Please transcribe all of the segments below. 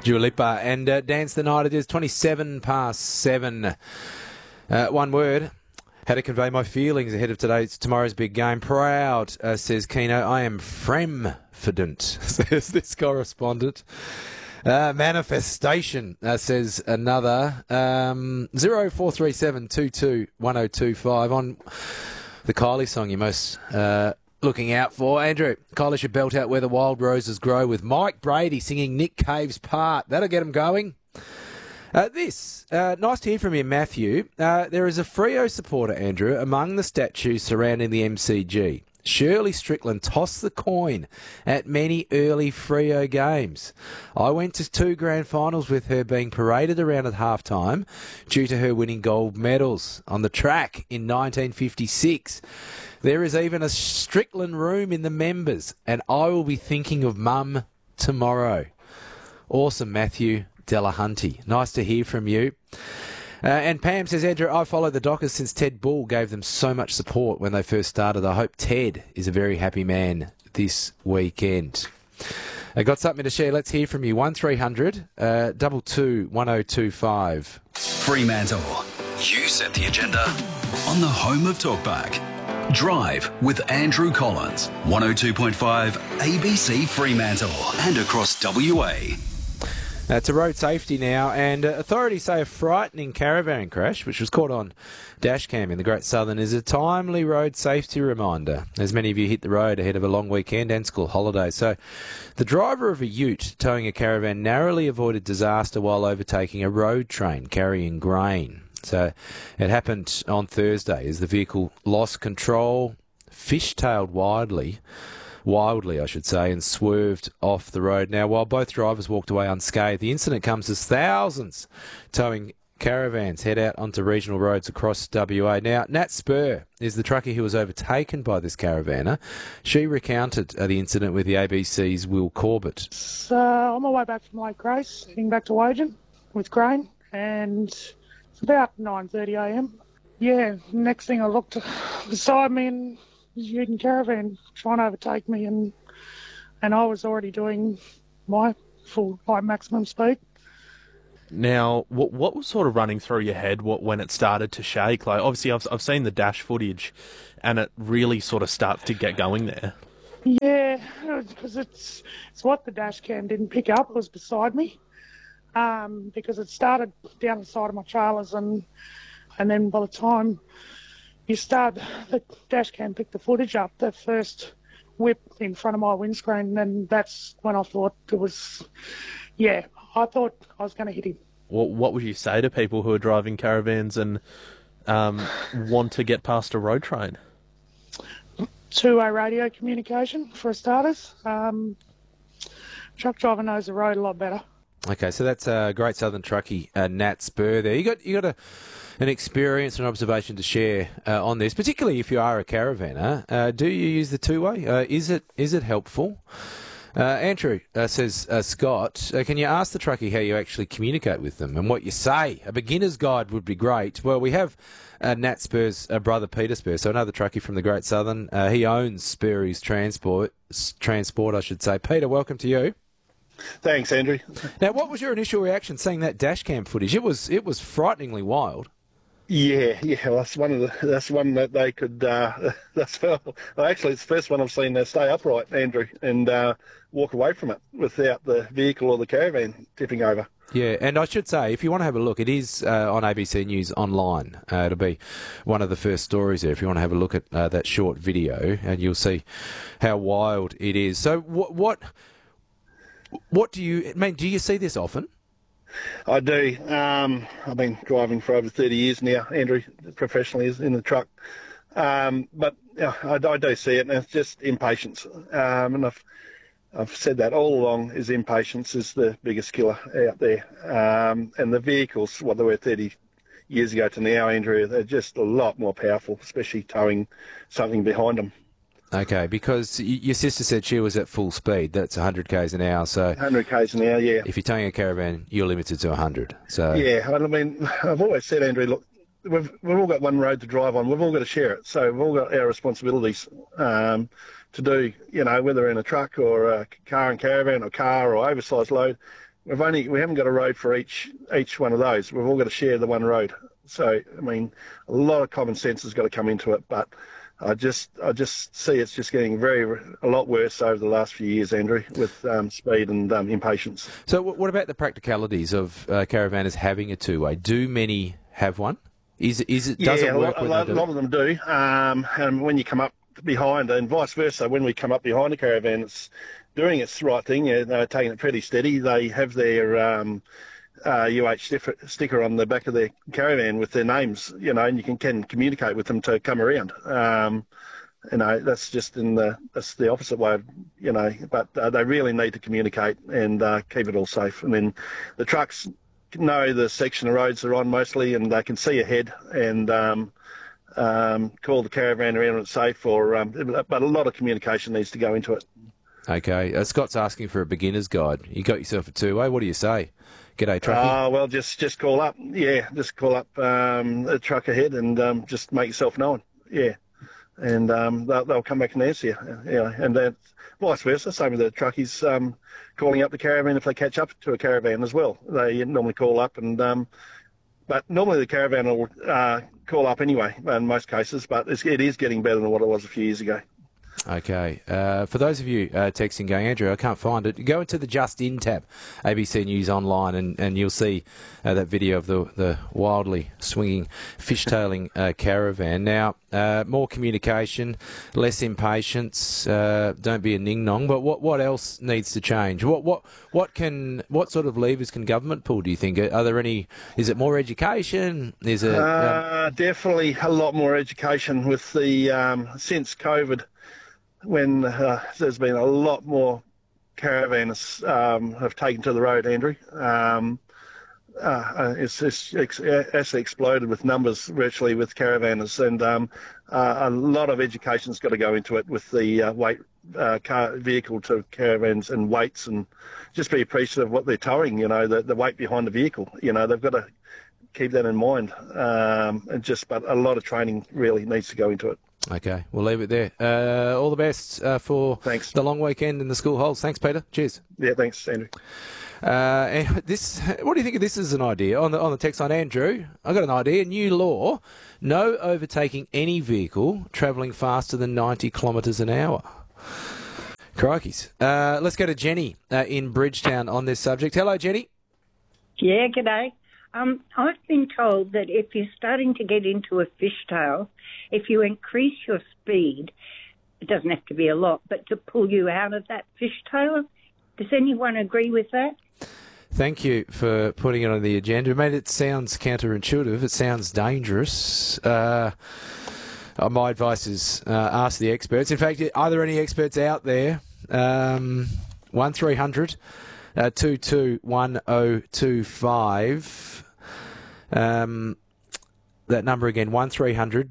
Dua Lipa and Dance the Night. It is 27 past 7. One word. How to convey my feelings ahead of tomorrow's big game. Proud, says Keno. I am fremfident, says this correspondent. Manifestation, says another. 0437 22 1025 on the Kylie song you're most looking out for. Andrew, Kylie should belt out Where the Wild Roses Grow with Mike Brady singing Nick Cave's part. That'll get him going. Nice to hear from you, Matthew. There is a Freo supporter, Andrew, among the statues surrounding the MCG. Shirley Strickland tossed the coin at many early Freo games. I went to 2 grand finals with her being paraded around at halftime due to her winning gold medals on the track in 1956. There is even a Strickland room in the members, and I will be thinking of Mum tomorrow. Awesome, Matthew Delahunty. Nice to hear from you. And Pam says, Andrew, I followed the Dockers since Ted Bull gave them so much support when they first started. I hope Ted is a very happy man this weekend. I got something to share. Let's hear from you. 1300 22 1025. Fremantle. You set the agenda on the home of Talkback. Drive with Andrew Collins. 102.5 ABC Fremantle and across WA. To road safety now, and authorities say a frightening caravan crash, which was caught on dashcam in the Great Southern, is a timely road safety reminder, as many of you hit the road ahead of a long weekend and school holidays. So the driver of a ute towing a caravan narrowly avoided disaster while overtaking a road train carrying grain. So it happened on Thursday as the vehicle lost control, fishtailed wildly, I should say, and swerved off the road. Now, while both drivers walked away unscathed, the incident comes as thousands towing caravans head out onto regional roads across WA. Now, Nat Spur is the truckie who was overtaken by this caravaner. She recounted the incident with the ABC's Will Corbett. So, on my way back from Lake Grace, heading back to Woden with grain, and it's about 9:30am. Yeah, next thing I looked beside me and Ute caravan trying to overtake me, and I was already doing my full maximum speed. Now, what was sort of running through your head when it started to shake? Like, obviously, I've seen the dash footage, and it really sort of starts to get going there. Yeah, because it's what the dash cam didn't pick up. It was beside me, because it started down the side of my trailers, and then by the time the dash cam picked the footage up, the first whip in front of my windscreen, and that's when I thought I thought I was going to hit him. What would you say to people who are driving caravans and want to get past a road train? Two-way radio communication, for starters. Truck driver knows the road a lot better. Okay, so that's a Great Southern truckie, Nat Spur there. You got an experience and observation to share on this, particularly if you are a caravaner. Do you use the two-way? Is it helpful? Andrew, says Scott, can you ask the truckie how you actually communicate with them and what you say? A beginner's guide would be great. Well, we have Nat Spur's brother, Peter Spur, so another truckie from the Great Southern. He owns Spurry's Transport, I should say. Peter, welcome to you. Thanks, Andrew. Now, what was your initial reaction seeing that dashcam footage? It was frighteningly wild. Yeah. Well, that's one that they could. Actually, it's the first one I've seen stay upright, Andrew, and walk away from it without the vehicle or the caravan tipping over. Yeah, and I should say, if you want to have a look, it is on ABC News Online. It'll be one of the first stories there if you want to have a look at that short video, and you'll see how wild it is. So what do you mean? Do you see this often? I do. I've been driving for over 30 years now, Andrew, professionally in the truck. But I do see it, and it's just impatience. And I've said that all along, is impatience is the biggest killer out there. And the vehicles, what they were 30 years ago to now, Andrew, they're just a lot more powerful, especially towing something behind them. Okay, because your sister said she was at full speed. That's 100 k's an hour. So 100 k's an hour, yeah. If you're towing a caravan, you're limited to 100. So yeah, I mean, I've always said, Andrew, look, we've all got one road to drive on. We've all got to share it. So we've all got our responsibilities to do. You know, whether in a truck or a car and caravan or car or oversized load, we haven't got a road for each one of those. We've all got to share the one road. So I mean, a lot of common sense has got to come into it, but I just see it's just getting a lot worse over the last few years, Andrew, with speed and impatience. So what about the practicalities of caravanners having a two-way? Do many have one? Does it work? A lot of them do. And when you come up behind, and vice versa, when we come up behind a caravan, it's doing its right thing. They're taking it pretty steady. They have their sticker on the back of their caravan with their names, and you can communicate with them to come around. That's just that's the opposite way, but they really need to communicate and keep it all safe. And then the trucks know the section of roads they're on mostly, and they can see ahead and call the caravan around when it's safe. But a lot of communication needs to go into it. Okay, Scott's asking for a beginner's guide. You got yourself a two-way. What do you say? G'day, truckie. Well, just call up. Yeah, just call up a truck ahead and just make yourself known. Yeah, and they'll come back and answer you. Yeah, and vice versa. Same with the truckies calling up the caravan if they catch up to a caravan as well. They normally call up, but normally the caravan will call up anyway in most cases. But it is getting better than what it was a few years ago. Okay. For those of you texting going, Andrew, I can't find it. Go into the Just In tab, ABC News Online, and you'll see that video of the wildly swinging, fishtailing caravan. Now, more communication, less impatience. Don't be a ning-nong. But what else needs to change? What sort of levers can government pull, do you think? Are there any? Is it more education? Is it definitely a lot more education with the since COVID? When there's been a lot more caravanners have taken to the road, Andrew. It's actually exploded with numbers virtually with caravanners, and a lot of education's got to go into it with the vehicle to caravans and weights, and just be appreciative of what they're towing, the weight behind the vehicle. They've got to keep that in mind, but a lot of training really needs to go into it. Okay, we'll leave it there. All the best for Thanks. The long weekend in the school halls. Thanks, Peter. Cheers. Yeah, thanks, Andrew. And what do you think of this as an idea? On the text line, Andrew, I got an idea. New law: no overtaking any vehicle travelling faster than 90 kilometres an hour. Crikeys. Let's go to Jenny in Bridgetown on this subject. Hello, Jenny. Yeah, g'day. I've been told that if you're starting to get into a fishtail, if you increase your speed, it doesn't have to be a lot, but to pull you out of that fishtail. Does anyone agree with that? Thank you for putting it on the agenda. Mate, it sounds counterintuitive. It sounds dangerous. My advice is ask the experts. In fact, are there any experts out there? 1300 221025. That number again, 1300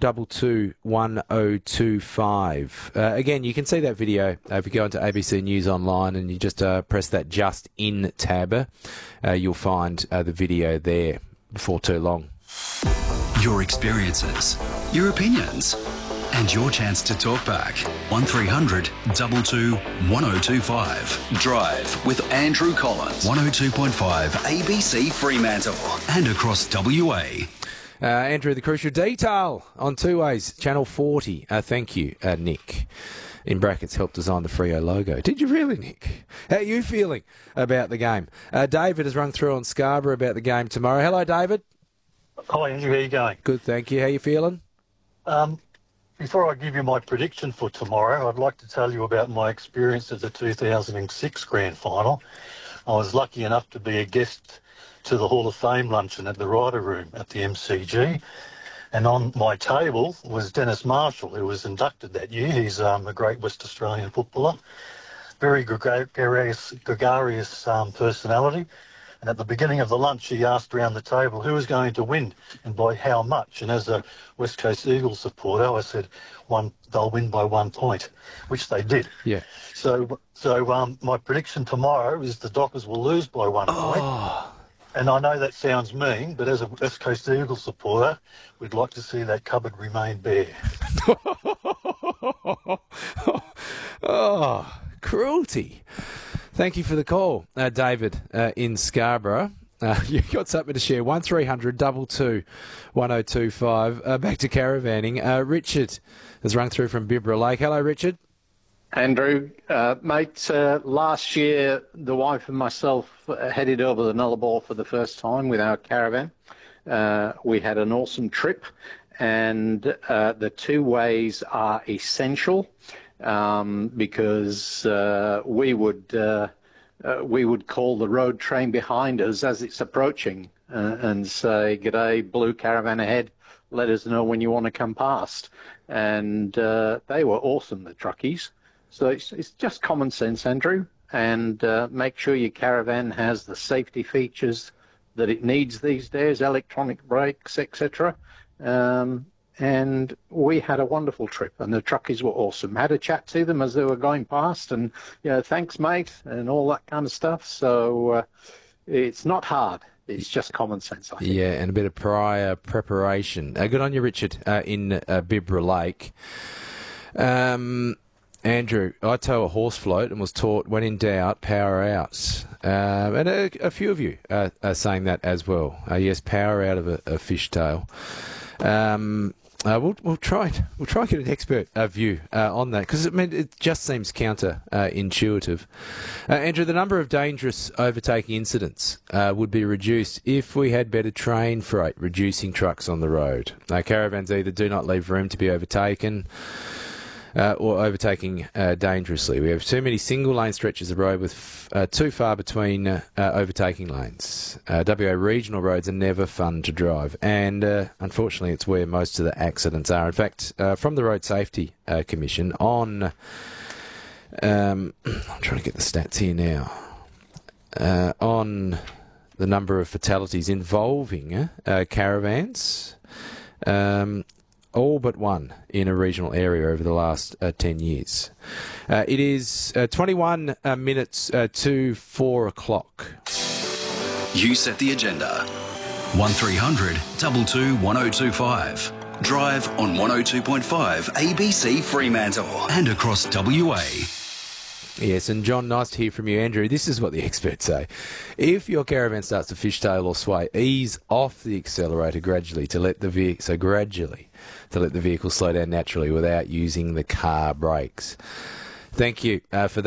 221025. Again, you can see that video if you go into ABC News Online and you just press that Just In tab. You'll find the video there before too long. Your experiences, your opinions, and your chance to talk back. 1300 22 1025. Drive with Andrew Collins. 102.5 ABC Fremantle and across WA. Andrew, the crucial detail on two ways, Channel 40. Thank you, Nick. In brackets, helped design the Freo logo. Did you really, Nick? How are you feeling about the game? David has rung through on Scarborough about the game tomorrow. Hello, David. Hi, Andrew. How are you going? Good, thank you. How you feeling? Before I give you my prediction for tomorrow, I'd like to tell you about my experience at the 2006 Grand Final. I was lucky enough to be a guest to the Hall of Fame luncheon at the Ryder Room at the MCG. And on my table was Dennis Marshall, who was inducted that year. He's a great West Australian footballer, very gregarious personality. And at the beginning of the lunch, he asked around the table who was going to win and by how much. And as a West Coast Eagles supporter, I said they'll win by 1 point, which they did. Yeah. So my prediction tomorrow is the Dockers will lose by 1 point. And I know that sounds mean, but as a West Coast Eagles supporter, we'd like to see that cupboard remain bare. Oh, cruelty. Thank you for the call, David in Scarborough. You've got something to share. 1300 22 1025. Back to caravanning. Richard has rung through from Bibra Lake. Hello, Richard. Andrew, mate, last year the wife and myself headed over the Nullarbor for the first time with our caravan. We had an awesome trip, and the two ways are essential because we would call the road train behind us as it's approaching and say, "G'day, blue caravan ahead. Let us know when you want to come past." And they were awesome, the truckies. So it's just common sense, Andrew, and make sure your caravan has the safety features that it needs these days, electronic brakes, etc. And we had a wonderful trip, and the truckies were awesome. Had a chat to them as they were going past, and thanks, mate, and all that kind of stuff. So it's not hard. It's just common sense, I think. Yeah, and a bit of prior preparation. Good on you, Richard, in Bibra Lake. Andrew, I tow a horse float and was taught, when in doubt, power out. And a few of you are saying that as well. Yes, power out of a fishtail. We'll try and get an expert view on that, because it just seems counter-intuitive. Andrew, the number of dangerous overtaking incidents would be reduced if we had better train freight reducing trucks on the road. Caravans either do not leave room to be overtaken or overtaking dangerously. We have too many single-lane stretches of road with too far between overtaking lanes. WA regional roads are never fun to drive, and unfortunately it's where most of the accidents are. In fact, from the Road Safety Commission on... I'm trying to get the stats here now. On the number of fatalities involving caravans... all but one in a regional area over the last 10 years. It is 21 minutes to 4 o'clock. You set the agenda. 1300 22 1025. Drive on 102.5 ABC Fremantle and across WA. Yes, and John, nice to hear from you. Andrew, this is what the experts say. If your caravan starts to fishtail or sway, ease off the accelerator gradually to let the vehicle slow down naturally without using the car brakes. Thank you for that.